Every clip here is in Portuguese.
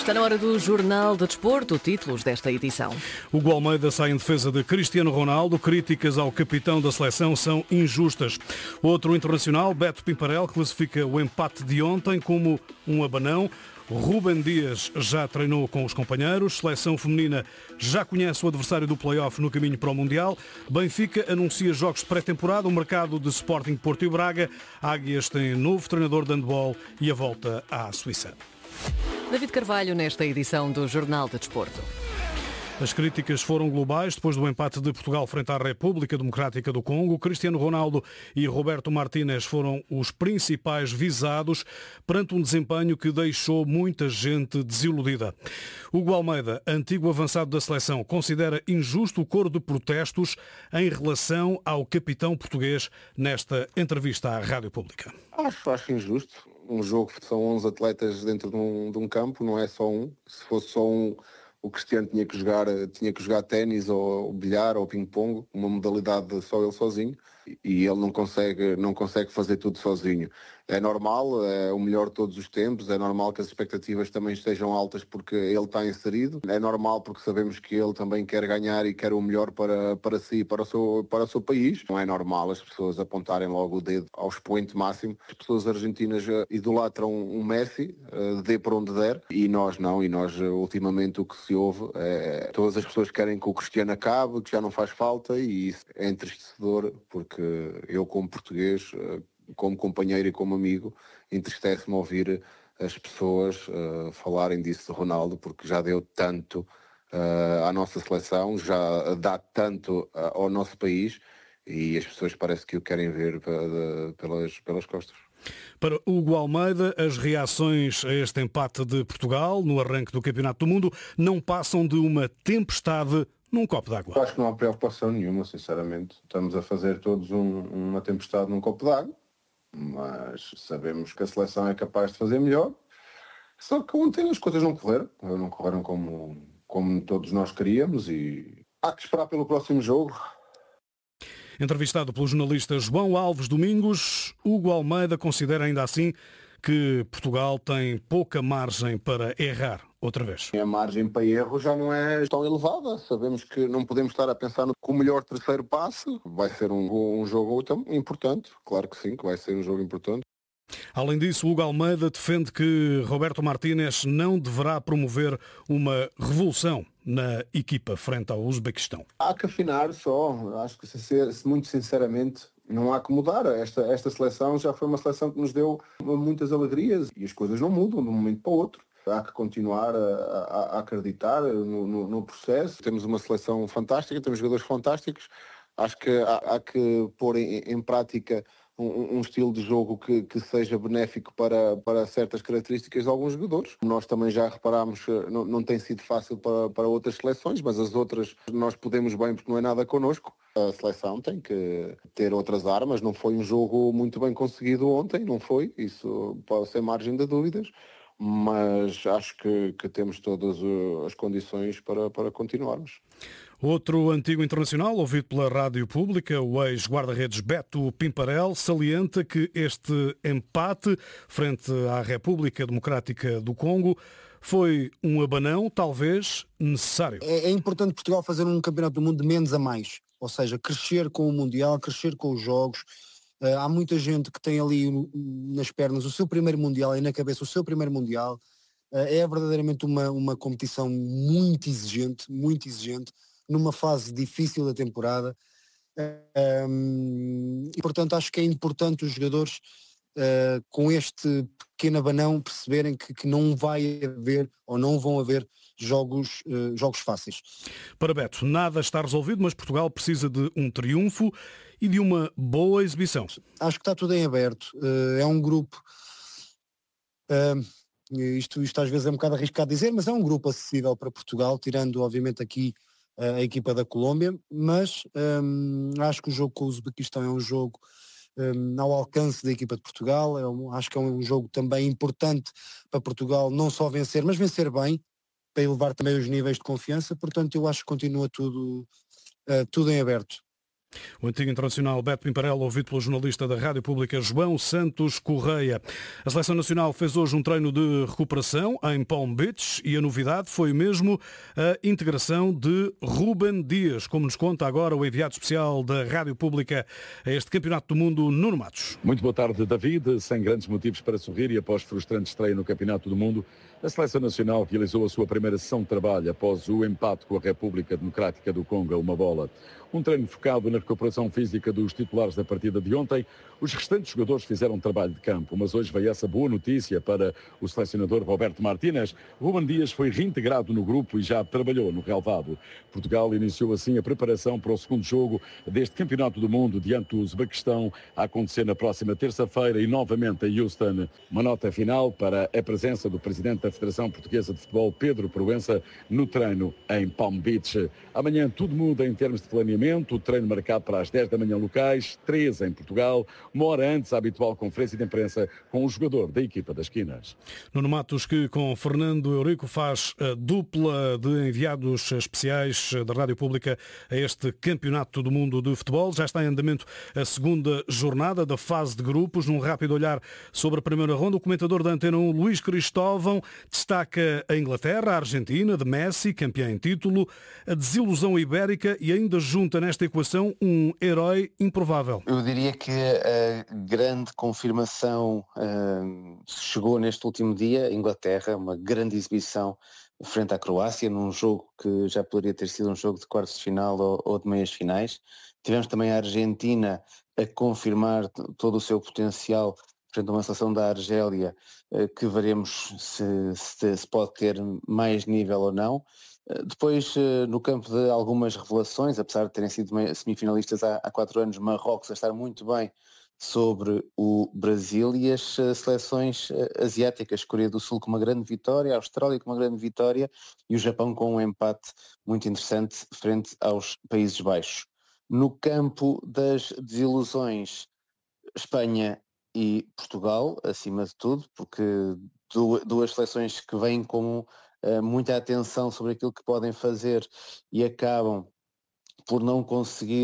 Está na hora do Jornal de Desporto, títulos desta edição. Hugo Almeida sai em defesa de Cristiano Ronaldo. Críticas ao capitão da seleção são injustas. Outro internacional, Beto Pimparel, classifica o empate de ontem como um abanão. Rúben Dias já treinou com os companheiros. Seleção feminina já conhece o adversário do play-off no caminho para o Mundial. Benfica anuncia jogos de pré-temporada. O mercado de Sporting, Porto e Braga. Águias tem novo treinador de handball e a volta à Suíça. David Carvalho nesta edição do Jornal de Desporto. As críticas foram globais depois do empate de Portugal frente à República Democrática do Congo. Cristiano Ronaldo e Roberto Martínez foram os principais visados perante um desempenho que deixou muita gente desiludida. Hugo Almeida, antigo avançado da seleção, considera injusto o coro de protestos em relação ao capitão português nesta entrevista à Rádio Pública. Acho injusto. Um jogo são 11 atletas dentro de um campo, não é só um. Se fosse só um, o Cristiano tinha que jogar ténis ou bilhar ou ping-pong, uma modalidade só ele sozinho, e ele não consegue fazer tudo sozinho. É normal, é o melhor de todos os tempos, é normal que as expectativas também estejam altas porque ele está inserido, é normal porque sabemos que ele também quer ganhar e quer o melhor para si e para o seu país. Não é normal as pessoas apontarem logo o dedo ao expoente máximo. As pessoas argentinas idolatram um Messi, dê por onde der, e nós não, e nós ultimamente o que se ouve é todas as pessoas querem que o Cristiano acabe, que já não faz falta, e isso é entristecedor porque eu como português, como companheiro e como amigo, entristece-me ouvir as pessoas falarem disso de Ronaldo, porque já deu tanto à nossa seleção, já dá tanto ao nosso país, e as pessoas parece que o querem ver pelas costas. Para Hugo Almeida, as reações a este empate de Portugal no arranque do Campeonato do Mundo não passam de uma tempestade num copo d'água. Acho que não há preocupação nenhuma, sinceramente. Estamos a fazer todos uma tempestade num copo d'água, mas sabemos que a seleção é capaz de fazer melhor. Só que ontem as coisas não correram como todos nós queríamos, e há que esperar pelo próximo jogo. Entrevistado pelo jornalista João Alves Domingos, Hugo Almeida considera ainda assim que Portugal tem pouca margem para errar outra vez. A margem para erro já não é tão elevada. Sabemos que não podemos estar a pensar no que o melhor terceiro passe. Vai ser um jogo tão importante. Claro que sim, que vai ser um jogo importante. Além disso, Hugo Almeida defende que Roberto Martínez não deverá promover uma revolução na equipa frente ao Uzbequistão. Há que afinar só. Acho que, muito sinceramente, não há que mudar. Esta seleção já foi uma seleção que nos deu muitas alegrias, e as coisas não mudam de um momento para o outro. Há que continuar a acreditar no processo. Temos uma seleção fantástica, temos jogadores fantásticos. Acho que há que pôr em prática um estilo de jogo que seja benéfico para certas características de alguns jogadores. Nós também já reparámos, não tem sido fácil para outras seleções, mas as outras nós podemos bem porque não é nada connosco. A seleção tem que ter outras armas. Não foi um jogo muito bem conseguido ontem, não foi, isso pode ser margem de dúvidas, mas acho que temos todas as condições para continuarmos. Outro antigo internacional, ouvido pela Rádio Pública, o ex-guarda-redes Beto Pimparel, salienta que este empate frente à República Democrática do Congo foi um abanão, talvez, necessário. É importante Portugal fazer um campeonato do mundo de menos a mais, ou seja, crescer com o Mundial, crescer com os jogos. Há muita gente que tem ali nas pernas o seu primeiro Mundial e na cabeça o seu primeiro Mundial. É verdadeiramente uma competição muito exigente, numa fase difícil da temporada, e portanto acho que é importante os jogadores com este pequeno abanão perceberem que não vai haver ou não vão haver jogos fáceis. Para Beto, nada está resolvido, mas Portugal precisa de um triunfo e de uma boa exibição. Acho que está tudo em aberto, é um grupo, isto às vezes é um bocado arriscado dizer, mas é um grupo acessível para Portugal, tirando obviamente aqui a equipa da Colômbia, mas acho que o jogo com o Uzbequistão é um jogo ao alcance da equipa de Portugal. Acho que é um jogo também importante para Portugal não só vencer, mas vencer bem, para elevar também os níveis de confiança. Portanto, eu acho que continua tudo em aberto. O antigo internacional Beto Pimparel, ouvido pelo jornalista da Rádio Pública João Santos Correia. A Seleção Nacional fez hoje um treino de recuperação em Palm Beach e a novidade foi mesmo a integração de Ruben Dias, como nos conta agora o enviado especial da Rádio Pública a este Campeonato do Mundo, Nuno Matos. Muito boa tarde, David. Sem grandes motivos para sorrir e após frustrante estreia no Campeonato do Mundo, a Seleção Nacional realizou a sua primeira sessão de trabalho após o empate com a República Democrática do Congo a 1-1. Um treino focado na recuperação física dos titulares da partida de ontem. Os restantes jogadores fizeram trabalho de campo, mas hoje veio essa boa notícia para o selecionador Roberto Martínez. Ruben Dias foi reintegrado no grupo e já trabalhou no relvado. Portugal iniciou assim a preparação para o segundo jogo deste Campeonato do Mundo diante do Uzbequistão, a acontecer na próxima terça-feira e novamente em Houston. Uma nota final para a presença do presidente da Federação Portuguesa de Futebol, Pedro Proença, no treino em Palm Beach. Amanhã tudo muda em termos de planeamento. O treino marcado para as 10 da manhã locais, 13 em Portugal, uma hora antes a habitual conferência de imprensa com o jogador da equipa das Quinas. Nuno Matos, que com Fernando Eurico faz a dupla de enviados especiais da Rádio Pública a este Campeonato do Mundo de Futebol. Já está em andamento a segunda jornada da fase de grupos. Num rápido olhar sobre a primeira ronda, o comentador da Antena 1, Luís Cristóvão, destaca a Inglaterra, a Argentina, de Messi, campeã em título, a desilusão ibérica e ainda junta nesta equação um herói improvável. Eu diria que a grande confirmação chegou neste último dia, a Inglaterra, uma grande exibição frente à Croácia, num jogo que já poderia ter sido um jogo de quartos de final ou de meias finais. Tivemos também a Argentina a confirmar todo o seu potencial frente a uma seleção da Argélia, que veremos se pode ter mais nível ou não. Depois, no campo de algumas revelações, apesar de terem sido semifinalistas há 4 anos, Marrocos a estar muito bem sobre o Brasil e as seleções asiáticas, Coreia do Sul com uma grande vitória, a Austrália com uma grande vitória e o Japão com um empate muito interessante frente aos Países Baixos. No campo das desilusões, Espanha e Portugal, acima de tudo, porque duas seleções que vêm com muita atenção sobre aquilo que podem fazer e acabam por não conseguir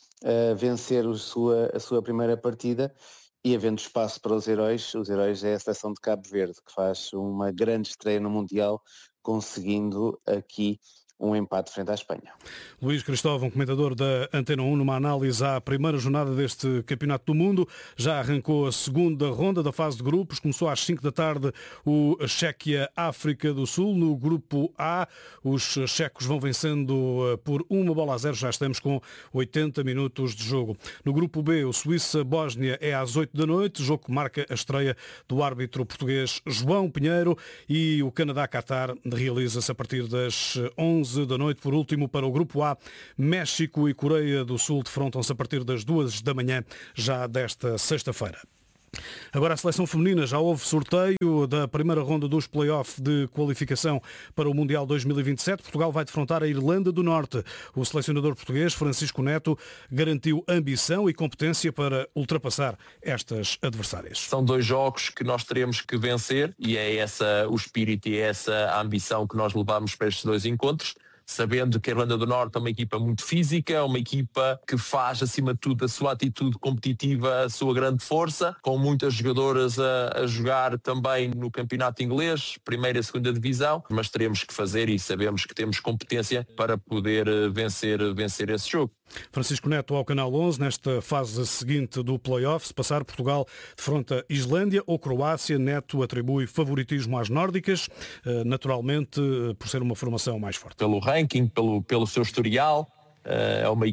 vencer a sua primeira partida, e havendo espaço para os heróis é a seleção de Cabo Verde, que faz uma grande estreia no Mundial, conseguindo aqui um empate frente à Espanha. Luís Cristóvão, comentador da Antena 1, numa análise à primeira jornada deste Campeonato do Mundo. Já arrancou a segunda ronda da fase de grupos. Começou às 5 da tarde o Chequia-África do Sul. No grupo A, os checos vão vencendo por 1-0. Já estamos com 80 minutos de jogo. No grupo B, o Suíça-Bósnia é às 8 da noite. Jogo que marca a estreia do árbitro português João Pinheiro, e o Canadá-Catar realiza-se a partir das 11 da noite. Por último, para o grupo A, México e Coreia do Sul defrontam-se a partir das 2 da manhã, já desta sexta-feira. Agora a seleção feminina, já houve sorteio da primeira ronda dos play-off de qualificação para o Mundial 2027. Portugal vai defrontar a Irlanda do Norte. O selecionador português, Francisco Neto, garantiu ambição e competência para ultrapassar estas adversárias. São 2 jogos que nós teremos que vencer e é essa o espírito e é essa a ambição que nós levamos para estes 2 encontros. Sabendo que a Irlanda do Norte é uma equipa muito física, uma equipa que faz, acima de tudo, a sua atitude competitiva, a sua grande força, com muitas jogadoras a jogar também no campeonato inglês, primeira e segunda divisão, mas teremos que fazer e sabemos que temos competência para poder vencer esse jogo. Francisco Neto ao Canal 11, nesta fase seguinte do play-off. Se passar, Portugal defronta Islândia ou Croácia. Neto atribui favoritismo às nórdicas, naturalmente por ser uma formação mais forte. Pelo ranking, pelo seu historial, é uma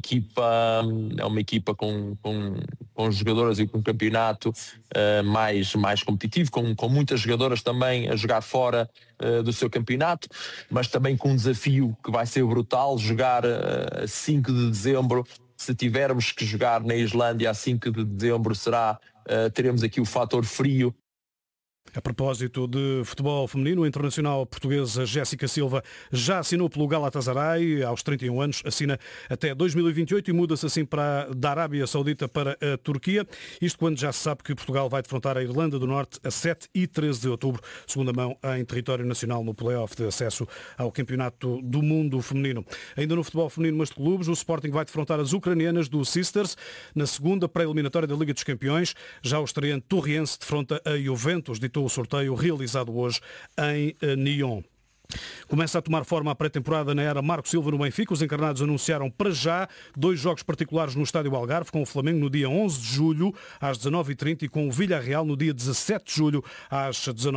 equipa com jogadoras e com um campeonato mais competitivo, com muitas jogadoras também a jogar fora do seu campeonato, mas também com um desafio que vai ser brutal, jogar a 5 de dezembro. Se tivermos que jogar na Islândia a 5 de dezembro, teremos aqui o fator frio. A propósito de futebol feminino, a internacional portuguesa Jéssica Silva já assinou pelo Galatasaray, aos 31 anos, assina até 2028 e muda-se assim da Arábia Saudita para a Turquia. Isto quando já se sabe que Portugal vai defrontar a Irlanda do Norte a 7 e 13 de outubro, segunda mão em território nacional no play-off de acesso ao Campeonato do Mundo Feminino. Ainda no futebol feminino, mas de clubes, o Sporting vai defrontar as ucranianas do Sisters na segunda pré-eliminatória da Liga dos Campeões. Já o estreante Torriense defronta a Juventus, ditou o sorteio realizado hoje em Nyon. Começa a tomar forma a pré-temporada na era Marco Silva no Benfica. Os encarnados anunciaram para já 2 jogos particulares no Estádio Algarve, com o Flamengo no dia 11 de julho às 19h30 e com o Villarreal no dia 17 de julho às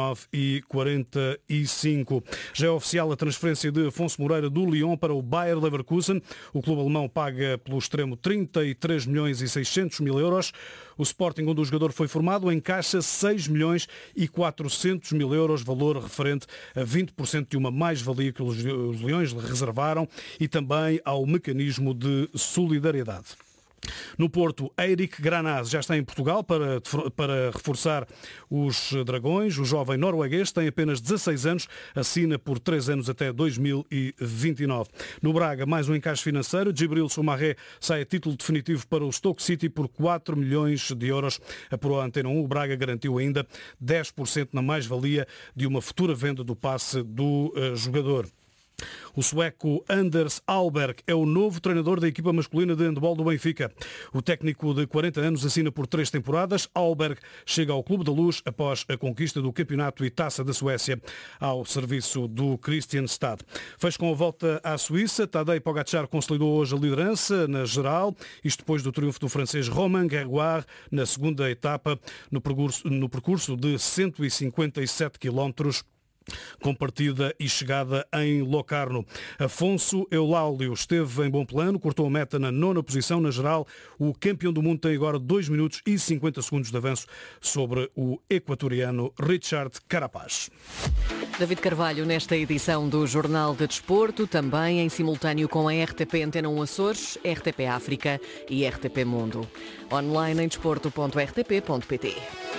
19h45. Já é oficial a transferência de Afonso Moreira do Lyon para o Bayer Leverkusen. O clube alemão paga pelo extremo 33 milhões e 600 mil euros. O Sporting, onde o jogador foi formado, encaixa 6 milhões e 400 mil euros, valor referente a 20% de uma mais-valia que os Leões lhe reservaram e também ao mecanismo de solidariedade. No Porto, Eirik Granaz já está em Portugal para reforçar os Dragões. O jovem norueguês tem apenas 16 anos, assina por 3 anos até 2029. No Braga, mais um encaixe financeiro. Djibril Soumaré sai a título definitivo para o Stoke City por 4 milhões de euros. Apurou a Antena 1. O Braga garantiu ainda 10% na mais-valia de uma futura venda do passe do jogador. O sueco Anders Alberg é o novo treinador da equipa masculina de handball do Benfica. O técnico de 40 anos assina por 3 temporadas. Alberg chega ao Clube da Luz após a conquista do campeonato e taça da Suécia ao serviço do Kristianstad. Fecho com a volta à Suíça. Tadej Pogacar consolidou hoje a liderança na geral, isto depois do triunfo do francês Romain Grégoire na segunda etapa no percurso de 157 quilómetros, com partida e chegada em Locarno. Afonso Eulaulio esteve em bom plano, cortou a meta na 9ª posição na geral. O campeão do mundo tem agora 2 minutos e 50 segundos de avanço sobre o equatoriano Richard Carapaz. David Carvalho nesta edição do Jornal de Desporto, também em simultâneo com a RTP Antena 1 Açores, RTP África e RTP Mundo. Online em desporto.rtp.pt.